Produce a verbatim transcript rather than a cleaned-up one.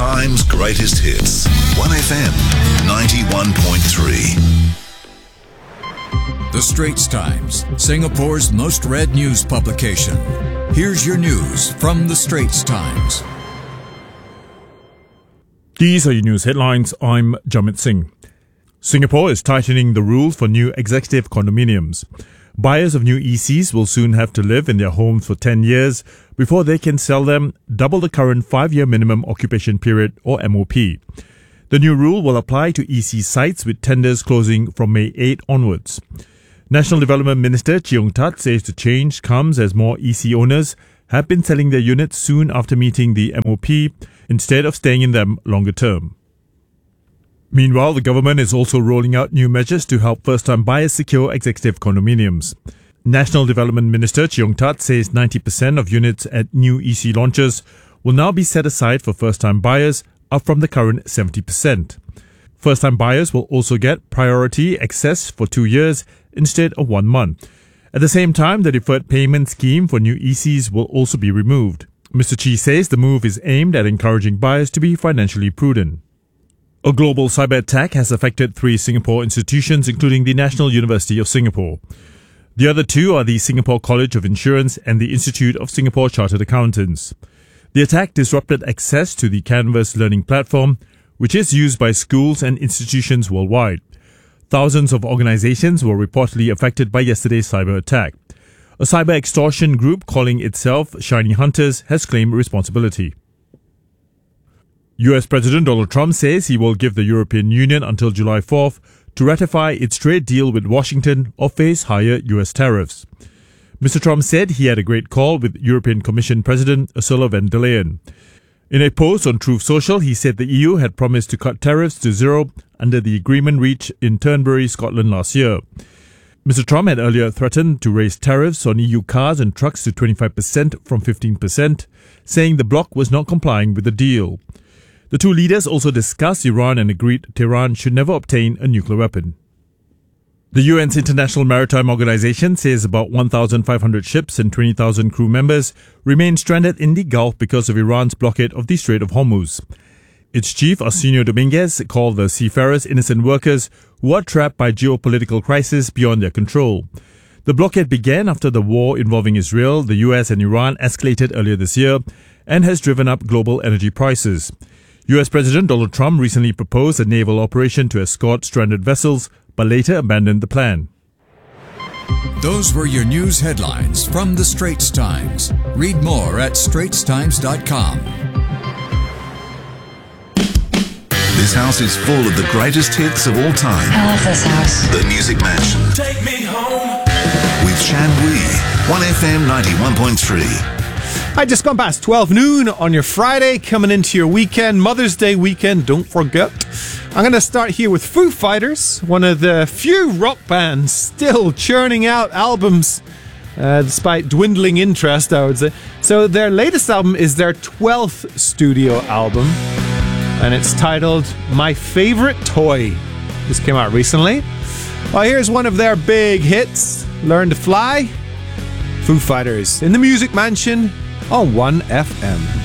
time's greatest hits. one F M ninety-one point three. The Straits Times, Singapore's most read news publication. Here's your news from The Straits Times. These are your news headlines. I'm Jamit Singh. Singapore is tightening the rules for new executive condominiums. Buyers of new E Cs will soon have to live in their homes for ten years before they can sell them, double the current five-year minimum occupation period or M O P. The new rule will apply to E C sites with tenders closing from May eighth onwards. National Development Minister Cheong Tat says the change comes as more E C owners have been selling their units soon after meeting the M O P instead of staying in them longer term. Meanwhile, the government is also rolling out new measures to help first-time buyers secure executive condominiums. National Development Minister Cheong Tat says ninety percent of units at new E C launches will now be set aside for first-time buyers, up from the current seventy percent. First-time buyers will also get priority access for two years instead of one month. At the same time, the deferred payment scheme for new E Cs will also be removed. Mister Chi says the move is aimed at encouraging buyers to be financially prudent. A global cyber attack has affected three Singapore institutions, including the National University of Singapore. The other two are the Singapore College of Insurance and the Institute of Singapore Chartered Accountants. The attack disrupted access to the Canvas learning platform, which is used by schools and institutions worldwide. Thousands of organizations were reportedly affected by yesterday's cyber attack. A cyber extortion group calling itself Shiny Hunters has claimed responsibility. U S President Donald Trump says he will give the European Union until July fourth to ratify its trade deal with Washington or face higher U S tariffs. Mister Trump said he had a great call with European Commission President Ursula von der Leyen. In a post on Truth Social, he said the E U had promised to cut tariffs to zero under the agreement reached in Turnberry, Scotland last year. Mister Trump had earlier threatened to raise tariffs on E U cars and trucks to twenty-five percent from fifteen percent, saying the bloc was not complying with the deal. The two leaders also discussed Iran and agreed Tehran should never obtain a nuclear weapon. The U N's International Maritime Organization says about one thousand five hundred ships and twenty thousand crew members remain stranded in the Gulf because of Iran's blockade of the Strait of Hormuz. Its chief, Arsenio Dominguez, called the seafarers innocent workers who are trapped by geopolitical crisis beyond their control. The blockade began after the war involving Israel, the U S and Iran escalated earlier this year and has driven up global energy prices. U S President Donald Trump recently proposed a naval operation to escort stranded vessels, but later abandoned the plan. Those were your news headlines from The Straits Times. Read more at straits times dot com. This house is full of the greatest hits of all time. I love this house. The Music Mansion. Take me home. With Shan Wee. one F M ninety-one point three. I just gone past twelve noon on your Friday, coming into your weekend, Mother's Day weekend, don't forget. I'm going to start here with Foo Fighters, one of the few rock bands still churning out albums, uh, despite dwindling interest, I would say. So their latest album is their twelfth studio album, and it's titled My Favorite Toy. This came out recently. Well, here's one of their big hits, Learn to Fly. Foo Fighters in the Music Mansion on one F M.